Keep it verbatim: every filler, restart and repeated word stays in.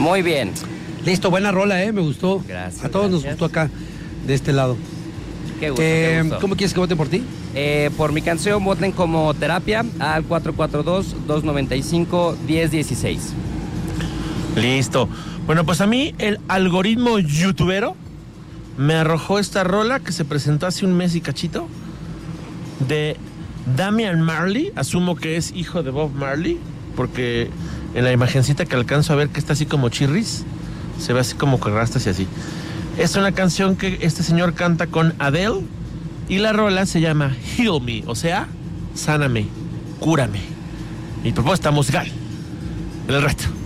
Muy bien. Listo, buena rola, ¿eh? Me gustó. Gracias. A todos gracias. nos gustó acá, de este lado. Qué gusto, Eh, qué gusto. ¿Cómo quieres que voten por ti? Eh, por mi canción, voten como Terapia al cuatro cuatro dos, dos nueve cinco, uno cero uno seis. Listo. Bueno, pues a mí el algoritmo youtubero me arrojó esta rola que se presentó hace un mes y cachito de Damian Marley. Asumo que es hijo de Bob Marley, porque en la imagencita que alcanzo a ver que está así como chirris, se ve así como con rastas y así. Es una canción que este señor canta con Adele y la rola se llama Heal Me, o sea, sáname, cúrame. Mi propuesta musical. El resto.